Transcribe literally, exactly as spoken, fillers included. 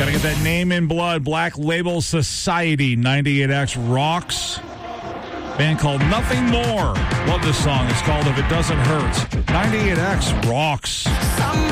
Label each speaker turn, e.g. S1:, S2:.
S1: Gotta get that name in blood. Black Label Society. ninety-eight X rocks. Band called Nothing More. Love this song. It's called If It Doesn't Hurt. ninety-eight X rocks.